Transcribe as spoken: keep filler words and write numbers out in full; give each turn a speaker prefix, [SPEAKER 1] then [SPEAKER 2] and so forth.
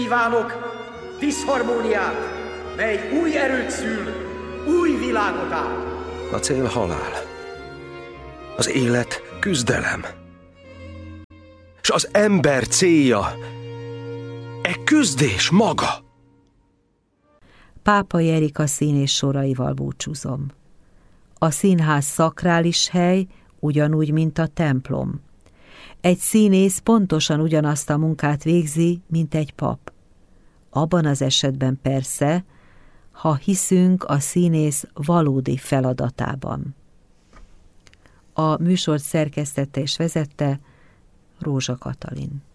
[SPEAKER 1] Kívánok diszharmóniát, mely új erőt szül, új világot áll.
[SPEAKER 2] A cél halál. Az élet küzdelem. És az ember célja e küzdés maga.
[SPEAKER 3] Pápai Erika színész soraival búcsúzom. A színház szakrális hely, ugyanúgy, mint a templom. Egy színész pontosan ugyanazt a munkát végzi, mint egy pap. Abban az esetben persze, ha hiszünk a színész valódi feladatában. A műsort szerkesztette és vezette Rózsa Katalin.